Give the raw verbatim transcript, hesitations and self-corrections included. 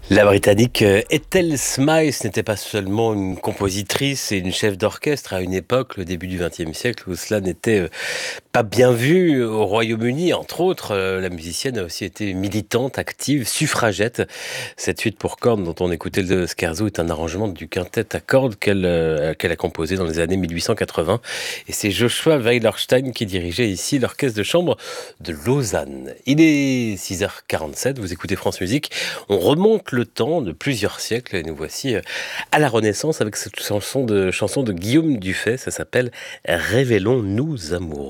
La Britannique euh, Ethel Smyth n'était pas seulement une compositrice et une chef d'orchestre à une époque, le début du vingtième siècle, où cela n'était euh, pas bien vu au Royaume-Uni. Entre autres, euh, la musicienne a aussi été militante, active, suffragette. Cette suite pour cordes dont on écoutait le scherzo est un arrangement du quintet à cordes qu'elle euh, qu'elle a composé dans les années mille huit cent quatre-vingts. Et c'est Joshua Weilerstein qui dirigeait ici l'orchestre de chambre de Lausanne. Il est six heures quarante-sept, vous écoutez France Musique. On remonte le temps de plusieurs siècles et nous voici euh, à la Renaissance avec cette chanson de, chanson de Guillaume Dufay. Ça s'appelle « Révélons-nous amoureux ».